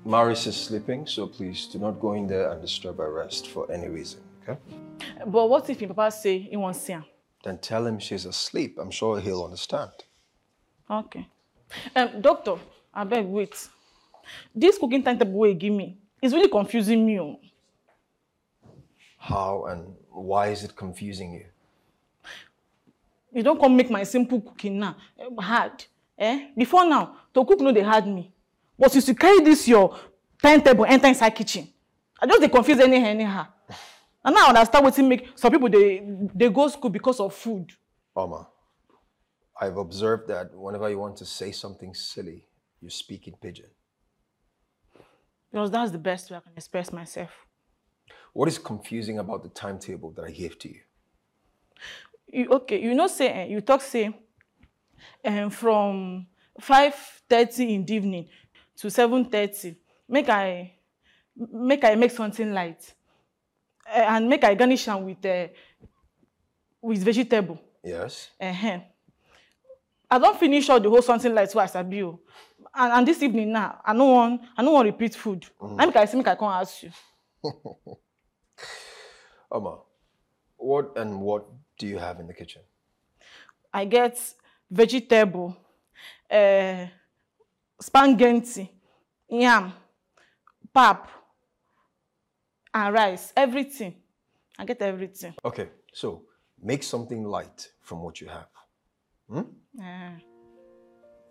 Maris is sleeping, so please do not go in there and disturb her rest for any reason, okay? But what if your papa say he wants to see her? Then tell him she's asleep. I'm sure he'll understand. Okay. Doctor, I beg, wait. This cooking timetable wey you give me is really confusing me. Oh. How and why is it confusing you? You don't come make my simple cooking now hard. Before now, to cook no dey hard me. But since you carry this your timetable enter inside kitchen, I just dey confuse anyhow. And now I understand wetin make some people they go school because of food. Oma, I've observed that whenever you want to say something silly, you speak in pidgin. Because that's the best way I can express myself. What is confusing about the timetable that I gave to you? You know say you talk say from 5:30 in the evening to 7:30 make I make something light and make I garnish am with vegetable. Yes. I don't finish all the whole something light wey I sabi o. And this evening now I no wan repeat food. Na make I come ask you. Oma, what do you have in the kitchen? I get vegetable, spaghetti, yam, pap, and rice. Everything. I get everything. Okay, so make something light from what you have.